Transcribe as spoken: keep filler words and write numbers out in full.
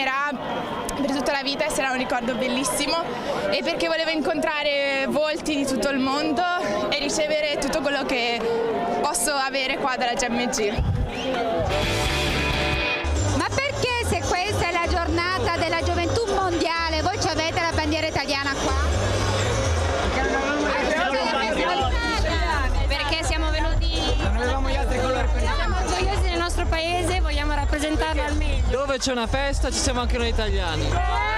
accompagnerà per tutta la vita e sarà un ricordo bellissimo, e perché volevo incontrare volti di tutto il mondo e ricevere tutto quello che posso avere qua dalla G M G. Ma perché, se questa è la giornata della gioventù mondiale, voi ci avete la bandiera italiana qua? Perché siamo venuti, non avevamo gli altri colori per siamo orgogliosi del nostro paese, vogliamo rappresentarlo al meglio. Dove c'è una festa ci siamo anche noi italiani.